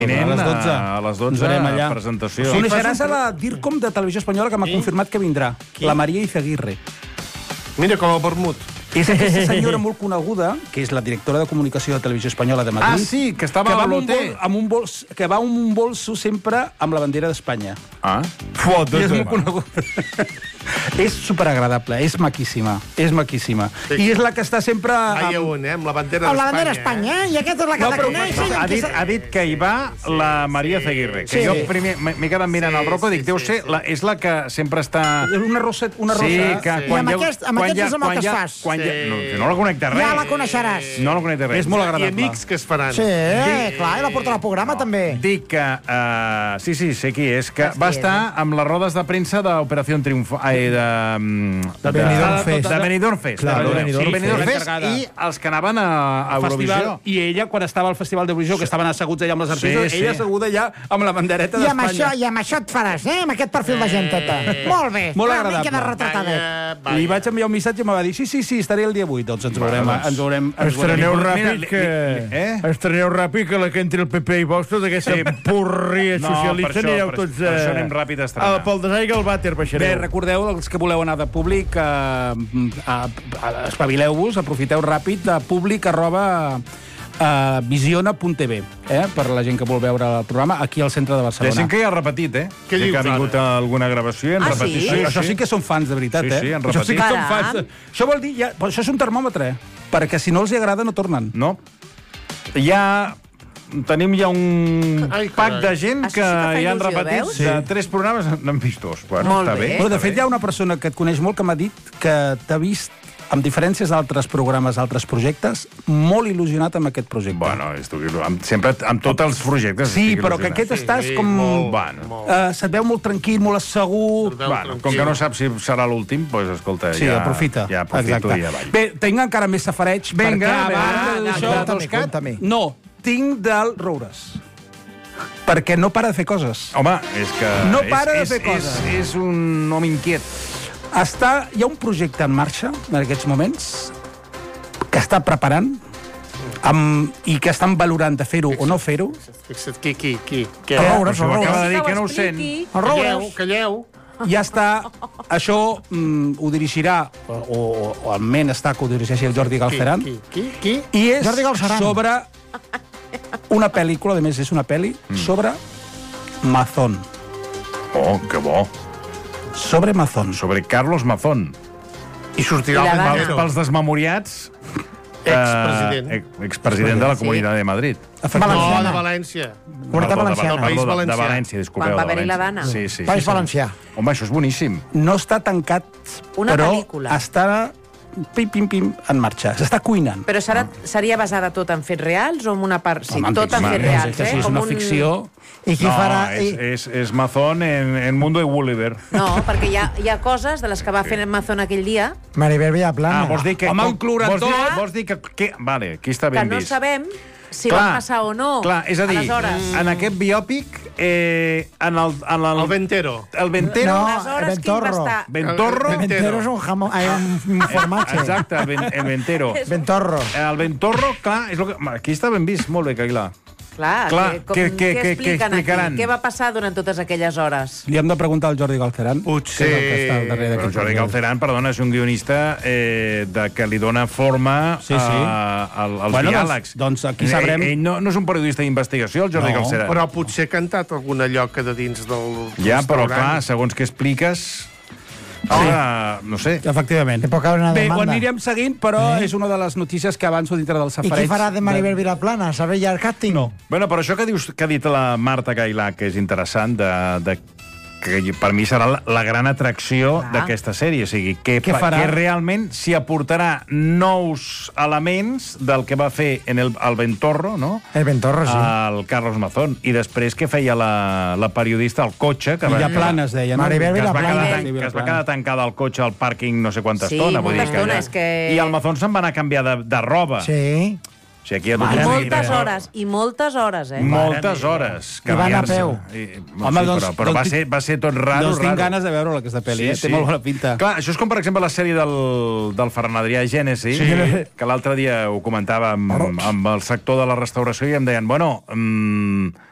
A les 12, presentació. Coneixeràs a la DIRCOM de Televisió Espanyola, que m'ha confirmat que vindrà. La Maria Izaguirre. Mira, com el vermut. És aquesta senyora molt coneguda, que és la directora de comunicació de Televisió Espanyola de Madrid. Ah, sí, que estava a l'hotel. Que va amb un bolso sempre amb la bandera d'Espanya. Ah? I és molt coneguda. És superagradable, és maquíssima. És maquíssima. I és la que està sempre... Hi ha un, amb la bandera d'Espanya. Amb la bandera d'Espanya, i aquesta és la que la coneix. Ha dit que hi va la Maria Izaguirre, que jo primer m'he quedat mirant el Rocco i dic, deu ser, és la que sempre està... Una rosa. Sí, que quan I amb aquest és amb el que es fas. No la conec de res. Ja la coneixeràs. No la conec de res. És molt agradable. I amics que es faran. Sí, clar, i la portarà al programa, també. Dic que... Sí, sé qui és, que va estar amb les rodes de premsa d'Operació Triunfo... De Benidorm Fest. De Benidorm Fest. Clar, de Benidorm Fest i els que anaven a Eurovisió. I ella, quan estava al Festival d'Eurovisió, que estaven asseguts allà amb les artistes, ella asseguda allà amb la bandereta d'Espanya. I amb això et faràs, amb aquest perfil de genteta. Molt bé. Molt agradable. Queda retratadet. Li vaig enviar un missatge i em va dir sí, estaré el dia 8. Doncs ens veurem. Estreneu ràpid que la que entri el PP i Vox, tota aquesta porria socialista, anireu tots... Per això anem ràpid a estrenar. Pel desaigua al vàter baixareu. Bé, recordeu, els que voleu anar de públic, espavileu-vos, aprofiteu ràpid de públic@visiona.tv, per la gent que vol veure el programa aquí al centre de Barcelona. Hi ha gent que ja ha repetit, Què dius, que ha vingut a alguna gravació i han repetit. Sí? Això sí que són fans, de veritat, Sí, han repetit. Això sí que són fans. Això vol dir... Això és un termòmetre, perquè si no els agrada no tornen. No. Tenim ja un pack de gent que ja han repetit. De 3 programes n'han vist 2. Bueno, està bé. Però, de fet, hi ha una persona que et coneix molt que m'ha dit que t'ha vist, amb diferències d'altres programes, altres projectes, molt il·lusionat amb aquest projecte. Bueno, sempre amb tots els projectes. Sí, però que aquest estàs com... Se't veu molt tranquil, molt assegur... Com que no saps si serà l'últim, doncs, escolta, sí, aprofita. Ja aprofito i avall. Bé, tinc encara més safareig. Vinga, d'això... No, tinc del Roures. Perquè no para de fer coses. Home, és que... No para de fer coses. És un home inquiet. Hi ha un projecte en marxa, en aquests moments, que està preparant i que estan valorant de fer-ho o no fer-ho. Fixa't, qui? El Roures. Acaba de dir que no ho sent. Calleu. Ja està, això ho dirigirà, o almenys està que ho dirigeixi el Jordi Galceran. Qui? I és sobre una pel·lícula, a més és una pel·li, sobre Mazón. Oh, que bo. Sobre Mazón. Sobre Carlos Mazón. I sortirà el Ventero. Pels desmemoriats... Expresident de la Comunitat de Madrid. No, de València. Comunitat Valenciana. Del País Valencià. De València, disculpeu. Quan va haver-hi la Dana. Sí. País Valencià. Home, això és boníssim. No està tancat, però està pim, en marxa. S'està cuinant. Però seria basada tot en fets reals o en una part... Sí, tot en fets reals, Si és una ficció... I qui farà... És Mazón en Mundo de Gulliver. No, perquè hi ha coses de les que va fer Mazón aquell dia... Maribel Villaplana. Vols dir que... Home, un clorató... Vols dir que... Vale, aquí està ben vist. Que no sabem si va passar o no. Clar, és a dir, en aquest biòpic... El Ventero. El Ventero... No, aleshores, qui va estar? Ventorro. El Ventero és un jamón, un formatge. Exacte, el Ventero. Ventorro. El Ventorro, clar, és que... Aquí està ben vist, molt bé, Cailà. Clar, què expliquen aquí? explicaran? Què va passar durant totes aquelles hores? Li hem de preguntar al Jordi Galceran. Potser... El Jordi Galceran, perdona, és un guionista que li dona forma als diàlegs. Doncs aquí sabrem... Ell no és un periodista d'investigació, el Jordi Galceran. Però potser ha cantat alguna lloca de dins del... Ja, però clar, segons què expliques... no sé. Efectivament. Bé, ho anirem seguint, però és una de les notícies que avanço dintre del safareig. I qui farà de Maribel Vilaplana? Saber ja el càsting? No. Bueno, però això que ha dit la Marta Cailà, que és interessant, que per mi serà la gran atracció d'aquesta sèrie. O sigui, que realment s'hi aportarà nous elements del que va fer en el Ventorro, no? El Ventorro, sí. El Carlos Mazón. I després que feia la periodista al cotxe. Villaplana es deia, no? Maribel Vilaplana. Que es va quedar tancada al cotxe al pàrquing no sé quanta estona. Sí, molta estona. I el Mazón se'n va anar a canviar de roba. Sí. O sigui, moltes hores, i moltes hores, Moltes hores. I van a peu. Home, però va ser tot raro. Doncs tinc ganes de veure aquesta pel·li, té molt bona pinta. Clar, això és com, per exemple, la sèrie del Ferran Adrià Gènesi, que l'altre dia ho comentava amb el sector de la restauració i em deien, bueno...